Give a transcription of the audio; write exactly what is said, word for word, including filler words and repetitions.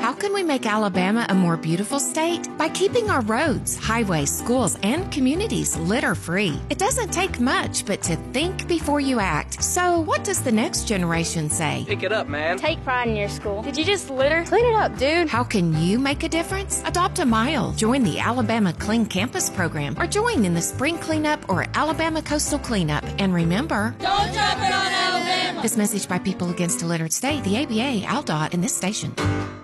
How can we make Alabama a more beautiful state? By keeping our roads, highways, schools, and communities litter-free. It doesn't take much but to think before you act. So what does the next generation say? Pick it up, man. Take pride in your school. Did you just litter? Clean it up, dude. How can you make a difference? Adopt a mile. Join the Alabama Clean Campus program or join in the Spring Cleanup or Alabama Coastal Cleanup. And remember, don't drop it on Alabama. This message by People Against a Littered State, the A B A, ALDOT, and this station.